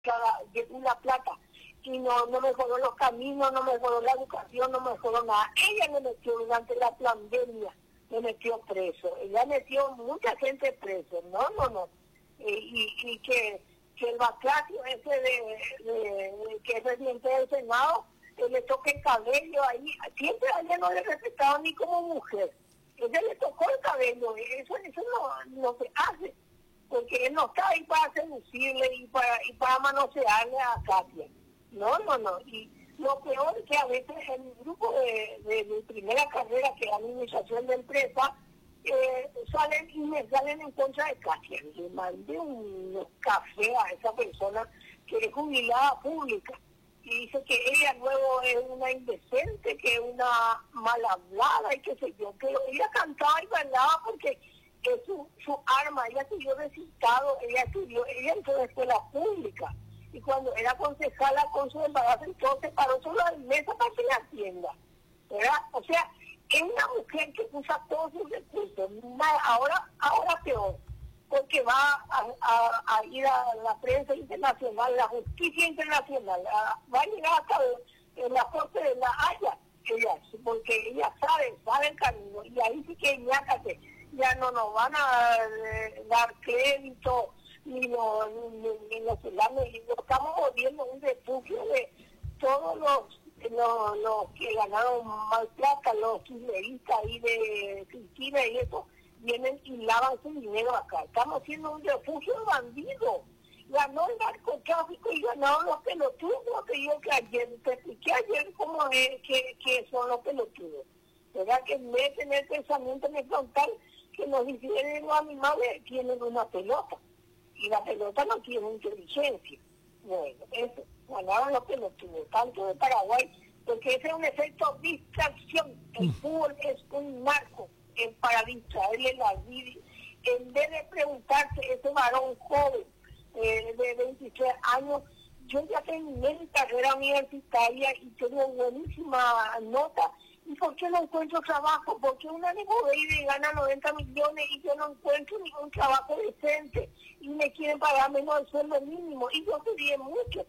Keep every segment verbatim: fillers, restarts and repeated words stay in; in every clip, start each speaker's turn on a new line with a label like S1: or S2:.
S1: de una plata y no, no mejoró los caminos, no mejoró la educación, no mejoró nada. Ella me metió durante la pandemia, me metió preso. Ella metió mucha gente preso. No, no, no. Eh, y, y que, que el Baclacio ese de, de, de que es presidente del Senado, que le toque el cabello ahí, siempre a ella no le respetaba ni como mujer. Ella le tocó el cabello, eso, eso no, no se hace, porque él no está ahí para seducirle y para, y para manosearle a Katia. No, no, no. Y lo peor es que a veces en el grupo de, de, de primera carrera, que es administración de empresa, eh, salen y me salen en contra de Katia. Le mandé un café a esa persona que es jubilada pública y dice que ella luego es una indecente, que es una mal hablada y qué sé yo, pero ella cantaba y bailaba porque es su, su arma. Ella estudió recitado, ella estudió, ella entró a escuela pública y cuando era concejala con su embarazo entonces paró solo la mesa para que la atienda, ¿verdad? O sea, es una mujer que usa todos sus recursos. Ahora, ahora peor, porque va a, a, a ir a la prensa internacional, la justicia internacional, a, va a llegar hasta en la corte de la Haya, ella, porque ella sabe, sabe el camino, y ahí sí que ñácate, ya no nos van a eh, dar crédito, ni los ni, ni los ciudadanos, y nos estamos volviendo un refugio de todos los los, los que ganaron mal plata, los kirchneristas ahí de Cristina y eso, vienen y lavan su dinero acá. Estamos siendo un refugio de bandidos. Ganó el narcotráfico y ganaron los pelotudos, que yo que ayer, te expliqué ayer cómo es que, que son los pelotudos. ¿Verdad? Que en vez de tener pensamiento en el frontal, que nos difieren los animales, tienen una pelota. Y la pelota no tiene inteligencia. Bueno, eso, ganaron los pelotudos, tanto de Paraguay, porque ese es un efecto distracción. El fútbol es un narco en para distraerle la vida. En vez de preguntarse, ese varón joven eh, de veintitrés años, yo ya terminé mi carrera universitaria y tengo buenísima nota. ¿Y por qué no encuentro trabajo? Porque una de Boveire gana noventa millones y yo no encuentro ningún trabajo decente y me quieren pagar menos del sueldo mínimo y yo pedí mucho.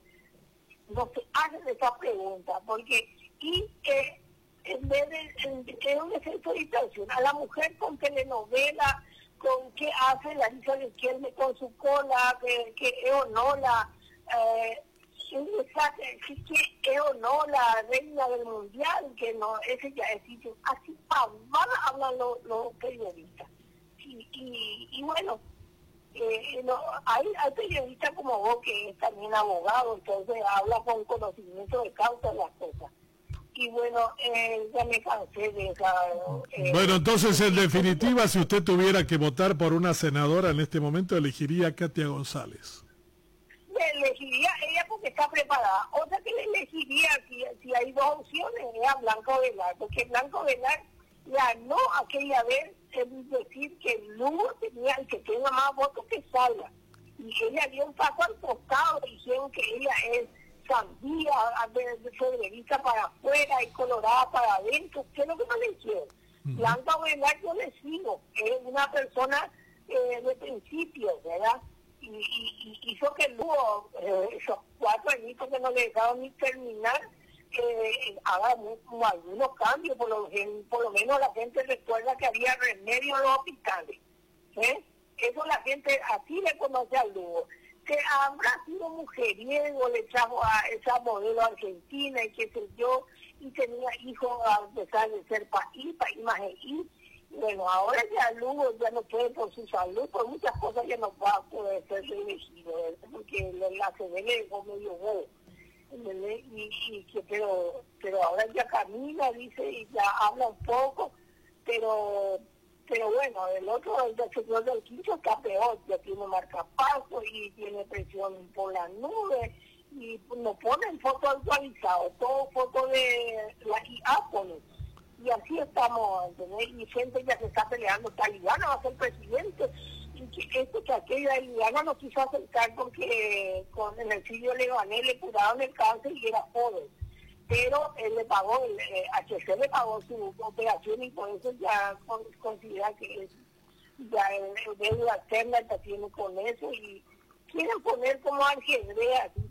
S1: No se hacen esa pregunta, porque y eh, en vez de que es un efecto de distracción, a la mujer con telenovela, con qué hace la hija de Kelme con su cola, que, que es o no la eh, que es o no la reina del mundial, que no, ese ya es sitio, así pavadas hablan los, los periodistas. Y, y, y bueno, eh, no, hay, hay periodistas como vos que es también abogado, entonces habla con conocimiento de causa de las cosas. Y bueno, eh, ya me cansé de esa... Eh,
S2: bueno, entonces en definitiva, si usted tuviera que votar por una senadora en este momento, elegiría a Katia González.
S1: Le elegiría ella porque está preparada. Otra que le elegiría, si, si hay dos opciones, es a Blanco Velar, porque Blanco Velar ganó aquella vez, es decir, que Lugo tenía el que tenga más votos que salga. Y ella dio un paso al costado, dijeron que ella es sandía, de federalista para afuera y colorada para adentro. ¿Qué es lo que no le hicieron? Uh-huh. Blanca Velar yo le sigo, es una persona eh, de principios, ¿verdad? Y, y, y hizo que luego eh, esos cuatro añitos que no le dejaron ni terminar eh, haga muy, muy, algunos cambios, por lo, en, por lo menos la gente recuerda que había remedio en los hospitales, ¿eh? Eso la gente así le conoce al Lugo, que habrá sido mujeriego, le trajo a esa modelo argentina y qué sé yo, y tenía hijos a pesar de ser país, país más y bueno, ahora ya Lugo ya no puede por su salud, por muchas cosas ya no va a poder ser elegido, porque la C D le dejó medio bobo, y, y que pero pero ahora ya camina, dice, y ya habla un poco, pero pero bueno, el otro, el del señor del Quinto está peor, ya tiene marcapasos y tiene presión por las nubes, y nos ponen fotos actualizadas, todo foto de la I A ponen. Y así estamos, ¿entendés? Y gente ya se está peleando, Talibana va a ser presidente, y que esto que aquella Talibana no quiso aceptar porque con el ejercicio le gané, le curaron el cáncer y era joven. Pero él le pagó, el eh, H C le pagó su operación y por eso ya con, considera que es, ya el, el deuda externa ya tiene con eso y quieren poner como ajedrez,